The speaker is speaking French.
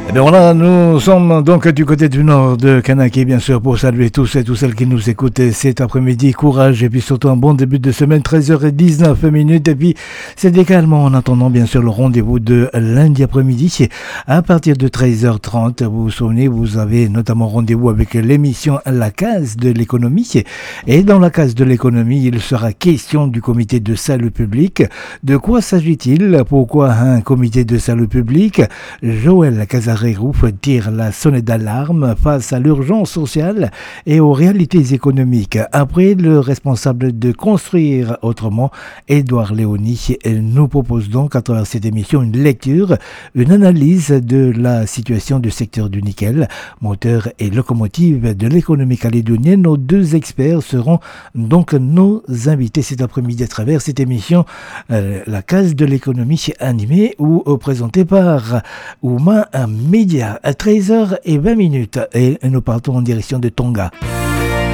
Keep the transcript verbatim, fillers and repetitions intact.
Et bien voilà, nous sommes donc du côté du nord de Kanaki, bien sûr, pour saluer tous et toutes celles qui nous écoutent cet après-midi. Courage et puis surtout un bon début de semaine, treize heures dix-neuf minutes. Et puis c'est également en attendant bien sûr le rendez-vous de lundi après-midi à partir de treize heures trente. Vous vous souvenez, vous avez notamment rendez-vous avec l'émission La Case de l'économie. Et dans la Case de l'économie, il sera question du comité de salut public. De quoi s'agit-il? Pourquoi un comité de salut public? Joël Casares tire la sonnette d'alarme face à l'urgence sociale et aux réalités économiques. Après, le responsable de Construire Autrement, Édouard Léoni, nous propose donc à travers cette émission une lecture, une analyse de la situation du secteur du nickel, moteur et locomotive de l'économie calédonienne. Nos deux experts seront donc nos invités cet après-midi à travers cette émission, euh, La Case de l'économie, animée ou euh, présentée par Ouma Média à treize heures vingt minutes et nous partons en direction de Tonga.